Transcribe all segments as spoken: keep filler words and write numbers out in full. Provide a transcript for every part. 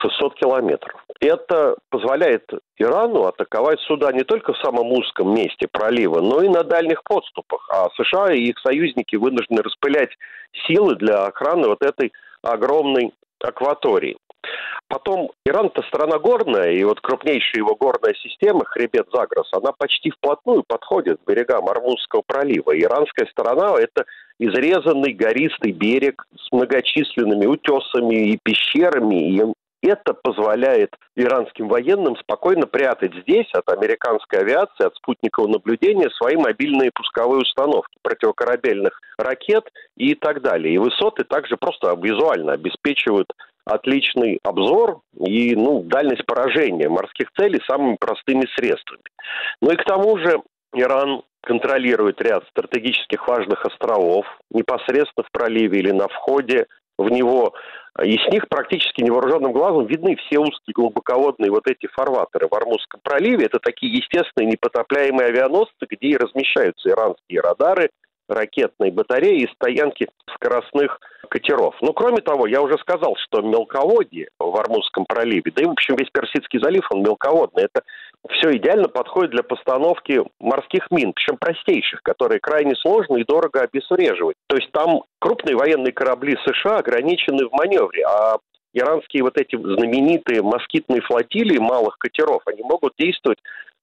шестьсот километров. Это позволяет Ирану атаковать суда не только в самом узком месте пролива, но и на дальних подступах. А США и их союзники вынуждены распылять силы для охраны вот этой огромной акватории. Потом, Иран-то страна горная, и вот крупнейшая его горная система, хребет Загрос, она почти вплотную подходит к берегам Ормузского пролива. Иранская сторона – это изрезанный гористый берег с многочисленными утесами и пещерами, и это позволяет иранским военным спокойно прятать здесь от американской авиации, от спутникового наблюдения свои мобильные пусковые установки, противокорабельных ракет и так далее. И высоты также просто визуально обеспечивают отличный обзор и ну, дальность поражения морских целей самыми простыми средствами. Ну и к тому же Иран контролирует ряд стратегических важных островов непосредственно в проливе или на входе в него. И с них практически невооруженным глазом видны все узкие глубоководные вот эти фарватеры в Ормузском проливе. Это такие естественные непотопляемые авианосцы, где и размещаются иранские радары, ракетные батареи и стоянки скоростных катеров. Ну, кроме того, я уже сказал, что мелководье в Ормузском проливе, да и, в общем, весь Персидский залив, он мелководный, это все идеально подходит для постановки морских мин, причем простейших, которые крайне сложно и дорого обезвреживать. То есть там крупные военные корабли США ограничены в маневре, а иранские вот эти знаменитые москитные флотилии малых катеров, они могут действовать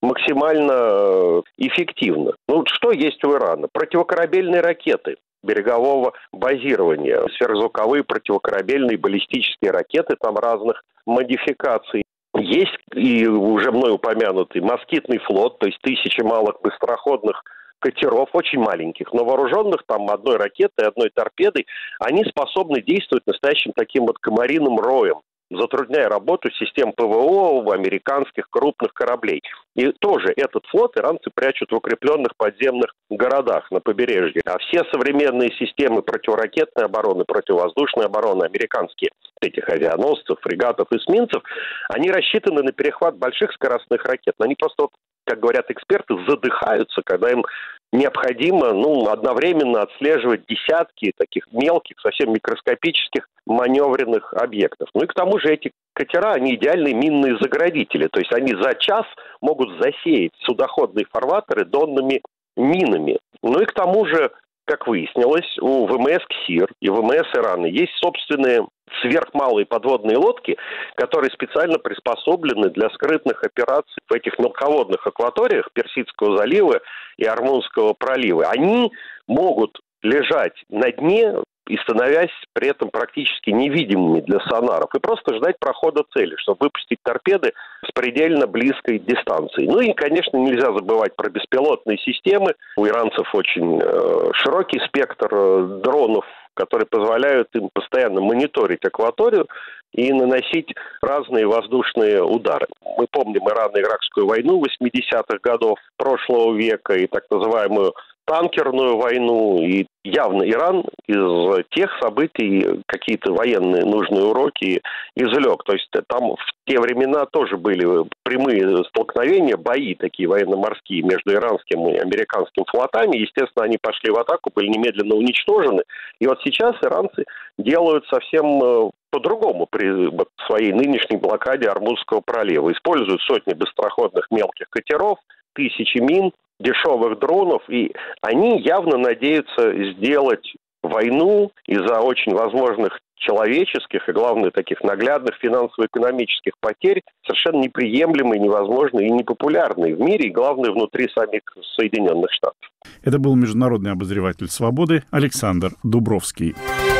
максимально эффективно. Ну, что есть у Ирана? Противокорабельные ракеты берегового базирования, сверхзвуковые противокорабельные баллистические ракеты там разных модификаций. Есть и уже мной упомянутый москитный флот, то есть тысячи малых быстроходных катеров, очень маленьких, но вооруженных там одной ракетой, одной торпедой, они способны действовать настоящим таким вот комариным роем, затрудняя работу систем ПВО американских крупных кораблей. И тоже этот флот иранцы прячут в укрепленных подземных городах на побережье. А все современные системы противоракетной обороны, противовоздушной обороны, американские, этих авианосцев, фрегатов, эсминцев, они рассчитаны на перехват больших скоростных ракет. Но они просто, вот, как говорят эксперты, задыхаются, когда им необходимо ну, одновременно отслеживать десятки таких мелких, совсем микроскопических маневренных объектов. Ну и к тому же эти катера, они идеальные минные заградители. То есть они за час могут засеять судоходные фарватеры донными минами. Ну и к тому же, как выяснилось, у ВМС КСИР и ВМС Ирана есть собственные сверхмалые подводные лодки, которые специально приспособлены для скрытных операций в этих мелководных акваториях Персидского залива и Ормузского пролива. Они могут лежать на дне и становясь при этом практически невидимыми для сонаров, и просто ждать прохода цели, чтобы выпустить торпеды с предельно близкой дистанции. Ну и, конечно, нельзя забывать про беспилотные системы. У иранцев очень э, широкий спектр э, дронов, которые позволяют им постоянно мониторить акваторию и наносить разные воздушные удары. Мы помним Ирано-Иракскую войну восьмидесятых годов прошлого века и так называемую танкерную войну, и явно Иран из тех событий какие-то военные нужные уроки извлек. То есть там в те времена тоже были прямые столкновения, бои такие военно-морские между иранским и американским флотами. Естественно, они пошли в атаку, были немедленно уничтожены. И вот сейчас иранцы делают совсем по-другому при своей нынешней блокаде Ормузского пролива. Используют сотни быстроходных мелких катеров, тысячи мин, дешевых дронов, и они явно надеются сделать войну из-за очень возможных человеческих и, главное, таких наглядных финансово-экономических потерь совершенно неприемлемой, невозможной и непопулярной в мире, и, главное, внутри самих Соединенных Штатов. Это был международный обозреватель «Свободы» Александр Дубровский.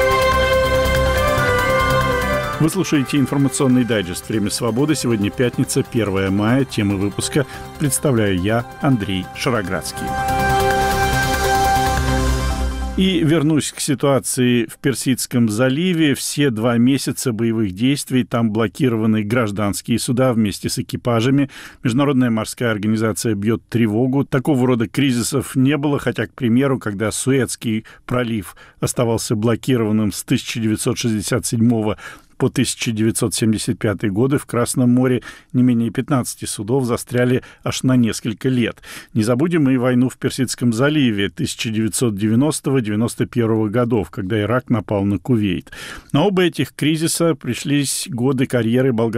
Вы слушаете информационный дайджест «Время свободы». Сегодня пятница, первое мая. Темы выпуска представляю я, Андрей Шароградский. И вернусь к ситуации в Персидском заливе. Все два месяца боевых действий там блокированы гражданские суда вместе с экипажами. Международная морская организация бьет тревогу. Такого рода кризисов не было, хотя, к примеру, когда Суэцкий пролив оставался блокированным с тысяча девятьсот шестьдесят седьмого по тысяча девятьсот семьдесят пятый годы в Красном море не менее пятнадцати судов застряли аж на несколько лет. Не забудем и войну в Персидском заливе тысяча девятьсот девяностого — девяносто первого годов, когда Ирак напал на Кувейт. На оба этих кризиса пришлись годы карьеры болгарского